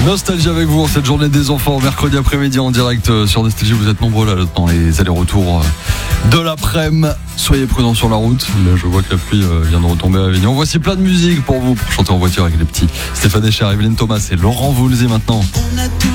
Nostalgie avec vous en cette journée des enfants, mercredi après-midi en direct sur Nostalgie. Vous êtes nombreux là dans les allers-retours de l'après-midi. Soyez prudents sur la route. Là, je vois que la pluie vient de retomber à Avignon. Voici plein de musique pour vous, pour chanter en voiture avec les petits. Stéphane Echer, Evelyne Thomas et Laurent Voulzy maintenant.